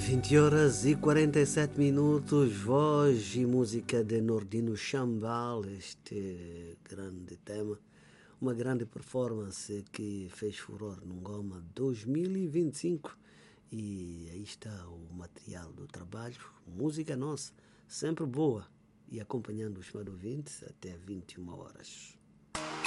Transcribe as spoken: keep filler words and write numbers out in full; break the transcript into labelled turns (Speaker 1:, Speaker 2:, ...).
Speaker 1: vinte horas e quarenta e sete minutos, voz e música de Nordino Chambal, este grande tema, uma grande performance que fez furor no Ngoma dois mil e vinte e cinco. E aí está o material do trabalho, música nossa, sempre boa, e acompanhando os ouvintes até vinte e uma horas.